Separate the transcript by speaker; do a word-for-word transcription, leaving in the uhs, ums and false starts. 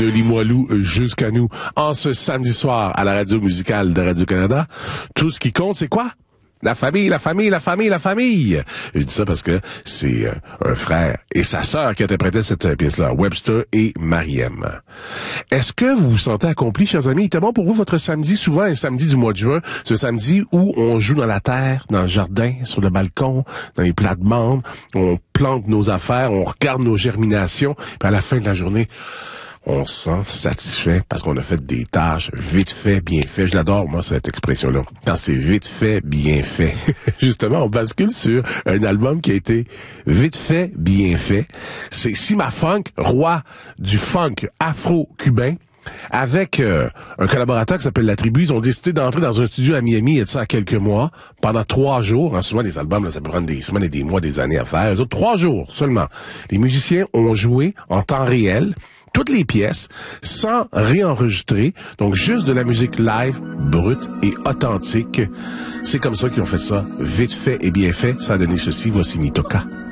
Speaker 1: de Limoilou jusqu'à nous, en ce samedi soir à la radio musicale de Radio-Canada. Tout ce qui compte, c'est quoi? La famille, la famille, la famille, la famille. Je dis ça parce que c'est euh, un frère et sa sœur qui interprétaient cette euh, pièce-là, Webster et Mariem. Est-ce que vous vous sentez accompli, chers amis? Il était bon pour vous votre samedi, souvent un samedi du mois de juin, ce samedi où on joue dans la terre, dans le jardin, sur le balcon, dans les plates-bandes, on plante nos affaires, on regarde nos germinations, puis à la fin de la journée, on se sent satisfait parce qu'on a fait des tâches vite fait, bien fait. Je l'adore, moi, cette expression-là. Quand c'est vite fait, bien fait. Justement, on bascule sur un album qui a été vite fait, bien fait. C'est Sima Funk, roi du funk afro-cubain. Avec euh, un collaborateur qui s'appelle La Tribu, ils ont décidé d'entrer dans un studio à Miami il y a de ça quelques mois, pendant trois jours. Hein, souvent, les albums, là, ça peut prendre des semaines et des mois, des années à faire. Les autres, trois jours seulement. Les musiciens ont joué en temps réel toutes les pièces, sans réenregistrer, donc juste de la musique live, brute et authentique. C'est comme ça qu'ils ont fait ça, vite fait et bien fait. Ça a donné ceci, voici Mitoka.